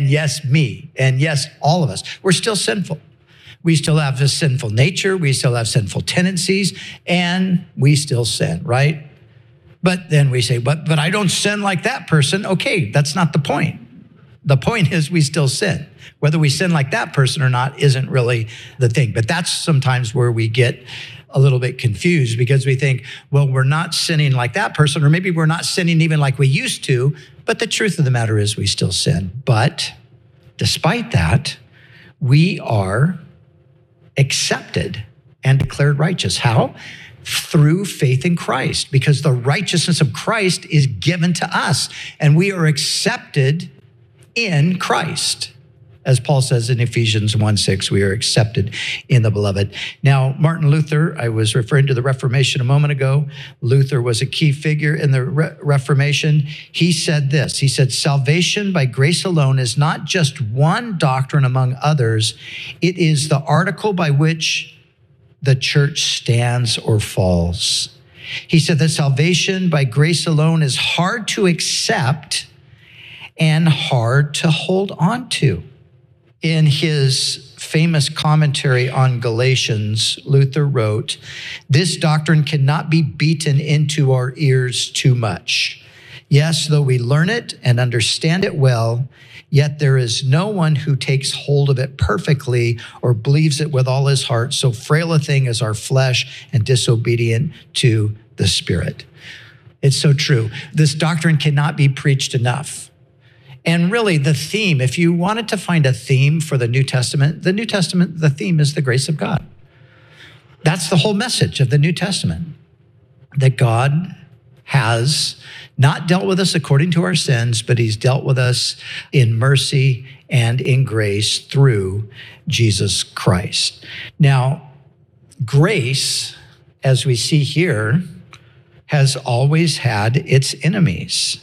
and yes, me, and yes, all of us. We're still sinful. We still have this sinful nature. We still have sinful tendencies, and we still sin, right? But then we say, but I don't sin like that person. Okay, that's not the point. The point is we still sin. Whether we sin like that person or not isn't really the thing. But that's sometimes where we get a little bit confused, because we think, well, we're not sinning like that person, or maybe we're not sinning even like we used to. But the truth of the matter is we still sin. But despite that, we are accepted and declared righteous. How? Through faith in Christ, because the righteousness of Christ is given to us, and we are accepted in Christ. As Paul says in Ephesians 1:6, we are accepted in the beloved. Now, Martin Luther, I was referring to the Reformation a moment ago. Luther was a key figure in the Reformation. He said this, he said, salvation by grace alone is not just one doctrine among others. It is the article by which the church stands or falls. He said that salvation by grace alone is hard to accept and hard to hold on to. In his famous commentary on Galatians, Luther wrote, this doctrine cannot be beaten into our ears too much. Yes, though we learn it and understand it well, yet there is no one who takes hold of it perfectly or believes it with all his heart, so frail a thing as our flesh and disobedient to the Spirit. It's so true. This doctrine cannot be preached enough. And really the theme, if you wanted to find a theme for the New Testament, the theme is the grace of God. That's the whole message of the New Testament, that God has not dealt with us according to our sins, but he's dealt with us in mercy and in grace through Jesus Christ. Now, grace, as we see here, has always had its enemies.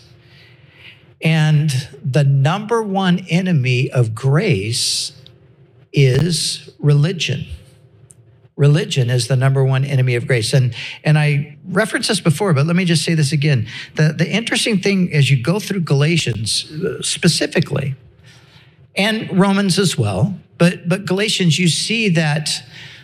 And the number one enemy of grace is religion. Religion is the number one enemy of grace. And I referenced this before, but let me just say this again. The interesting thing as you go through Galatians specifically, and Romans as well, but Galatians, you see that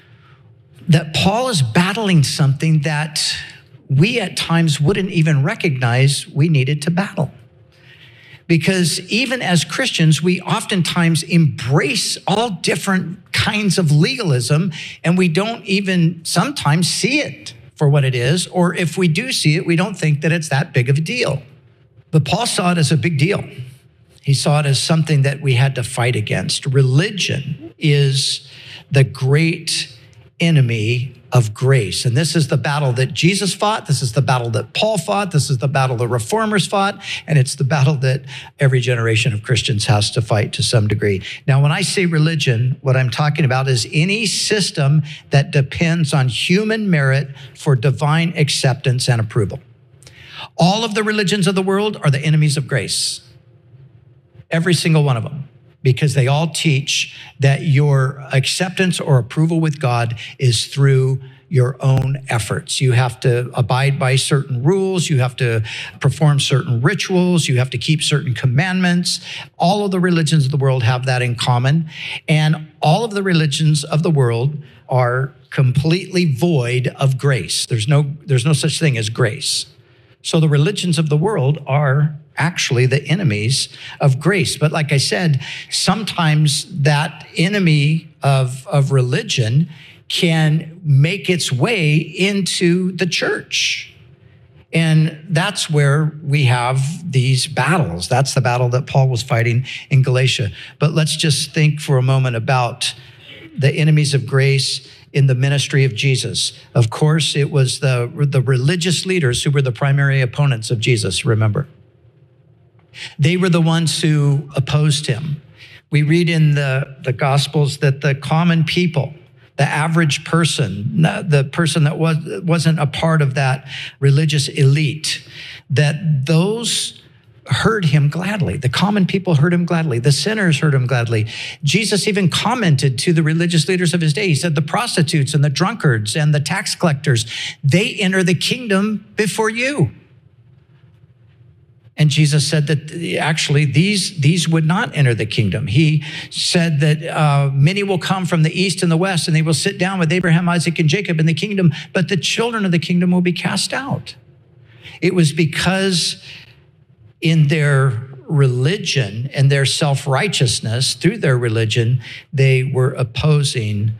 Paul is battling something that we at times wouldn't even recognize we needed to battle. Because even as Christians, we oftentimes embrace all different kinds of legalism, and we don't even sometimes see it for what it is, or if we do see it, we don't think that it's that big of a deal. But Paul saw it as a big deal. He saw it as something that we had to fight against. Religion is the great enemy of grace. And this is the battle that Jesus fought. This is the battle that Paul fought. This is the battle the reformers fought. And it's the battle that every generation of Christians has to fight to some degree. Now, when I say religion, what I'm talking about is any system that depends on human merit for divine acceptance and approval. All of the religions of the world are the enemies of grace. Every single one of them. Because they all teach that your acceptance or approval with God is through your own efforts. You have to abide by certain rules. You have to perform certain rituals. You have to keep certain commandments. All of the religions of the world have that in common. And all of the religions of the world are completely void of grace. There's no such thing as grace. So the religions of the world are actually the enemies of grace. But like I said, sometimes that enemy of religion can make its way into the church. And that's where we have these battles. That's the battle that Paul was fighting in Galatia. But let's just think for a moment about the enemies of grace in the ministry of Jesus. Of course, it was the religious leaders who were the primary opponents of Jesus, remember. They were the ones who opposed him. We read in the Gospels that the common people, the average person, the person that wasn't a part of that religious elite, that those heard him gladly. The common people heard him gladly. The sinners heard him gladly. Jesus even commented to the religious leaders of his day. He said, the prostitutes and the drunkards and the tax collectors, they enter the kingdom before you. And Jesus said that actually these would not enter the kingdom. He said that many will come from the east and the west, and they will sit down with Abraham, Isaac, and Jacob in the kingdom, but the children of the kingdom will be cast out. It was because in their religion and their self-righteousness, through their religion, they were opposing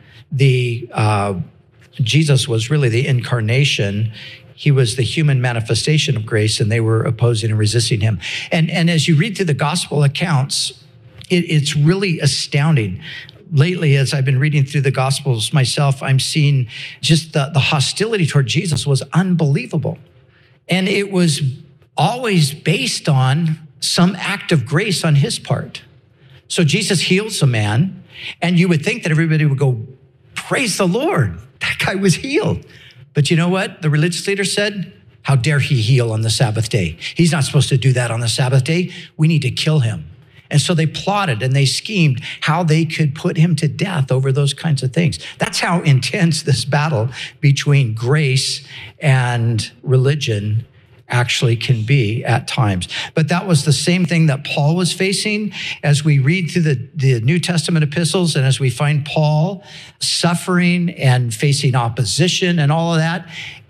Jesus was really the incarnation. He was the human manifestation of grace, and they were opposing and resisting him. And as you read through the gospel accounts, it's really astounding. Lately, as I've been reading through the gospels myself, I'm seeing just the hostility toward Jesus was unbelievable. And it was always based on some act of grace on his part. So Jesus heals a man, and you would think that everybody would go, praise the Lord, that guy was healed. But you know what? The religious leader said, how dare he heal on the Sabbath day? He's not supposed to do that on the Sabbath day. We need to kill him. And so they plotted and they schemed how they could put him to death over those kinds of things. That's how intense this battle between grace and religion actually can be at times. But that was the same thing that Paul was facing as we read through the New Testament epistles, and as we find Paul suffering and facing opposition and all of that.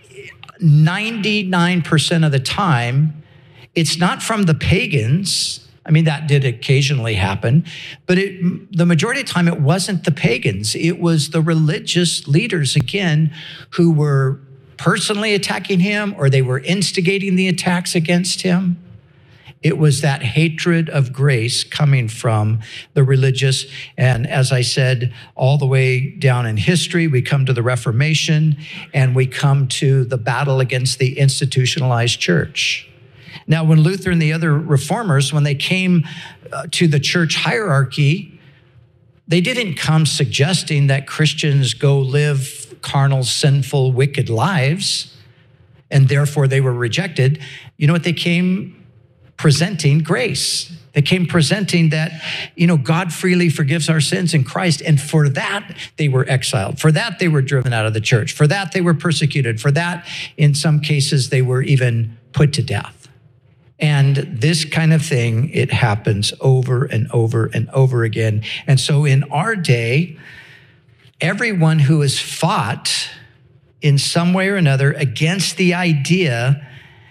99% of the time, it's not from the pagans. I mean, that did occasionally happen, but the majority of the time, it wasn't the pagans. It was the religious leaders, again, who were personally attacking him, or they were instigating the attacks against him. It was that hatred of grace coming from the religious. And as I said, all the way down in history, we come to the Reformation, and we come to the battle against the institutionalized church. Now, when Luther and the other reformers, when they came to the church hierarchy, they didn't come suggesting that Christians go live carnal, sinful, wicked lives, and therefore they were rejected. You know what they came presenting? Grace. They came presenting that, God freely forgives our sins in Christ, and for that they were exiled. For that they were driven out of the church. For that they were persecuted. For that, in some cases, they were even put to death. And this kind of thing, it happens over and over and over again. And so in our day, everyone who has fought in some way or another against the idea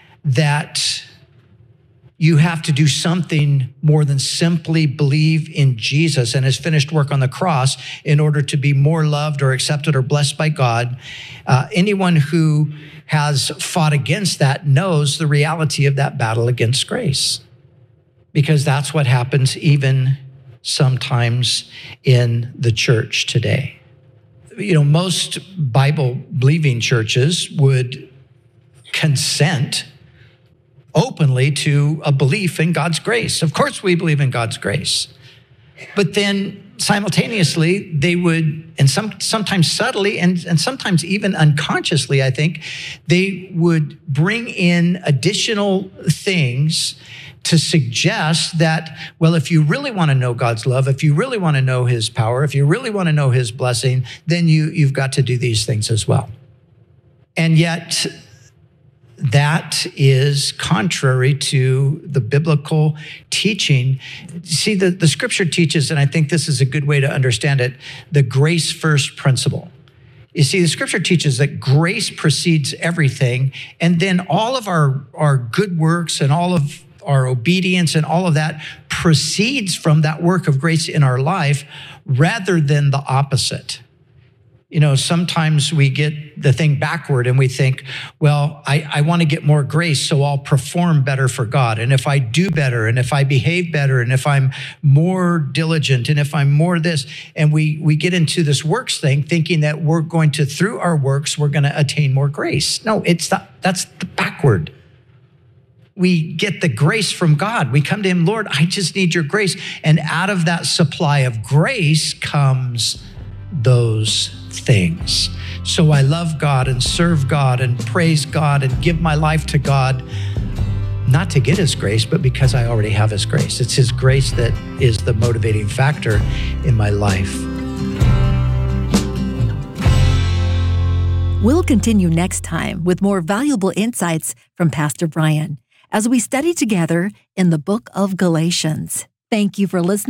that you have to do something more than simply believe in Jesus and his finished work on the cross in order to be more loved or accepted or blessed by God. Anyone who has fought against that knows the reality of that battle against grace, because that's what happens even sometimes in the church today. Most Bible-believing churches would consent openly to a belief in God's grace. Of course, we believe in God's grace. But then simultaneously, they would, and sometimes subtly and sometimes even unconsciously, I think, they would bring in additional things to suggest that, well, if you really want to know God's love, if you really want to know his power, if you really want to know his blessing, then you've got to do these things as well. And yet, that is contrary to the biblical teaching. See, the scripture teaches, and I think this is a good way to understand it, the grace first principle. You see, the scripture teaches that grace precedes everything, and then all of our good works and all of our obedience and all of that proceeds from that work of grace in our life rather than the opposite. Sometimes we get the thing backward and we think, well, I want to get more grace, so I'll perform better for God. And if I do better, and if I behave better, and if I'm more diligent, and if I'm more this, and we get into this works thing thinking that we're going to, through our works, we're going to attain more grace. No, that's the backward. We get the grace from God. We come to him, Lord, I just need your grace. And out of that supply of grace comes those things. So I love God and serve God and praise God and give my life to God, not to get his grace, but because I already have his grace. It's his grace that is the motivating factor in my life. We'll continue next time with more valuable insights from Pastor Brian as we study together in the book of Galatians. Thank you for listening.